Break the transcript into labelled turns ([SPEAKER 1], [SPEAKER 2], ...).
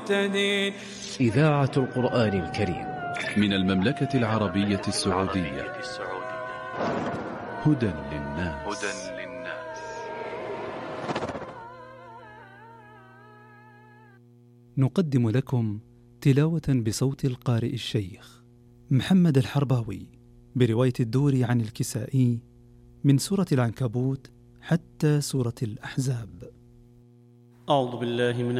[SPEAKER 1] المهتدين.
[SPEAKER 2] إذاعة القرآن الكريم
[SPEAKER 3] من المملكة العربية السعودية. هدى للناس.
[SPEAKER 4] نقدم لكم تلاوة بصوت القارئ الشيخ محمد الحرباوي برواية الدوري عن الكسائي من سورة العنكبوت حتى سورة الأحزاب.
[SPEAKER 5] أعوذ بالله من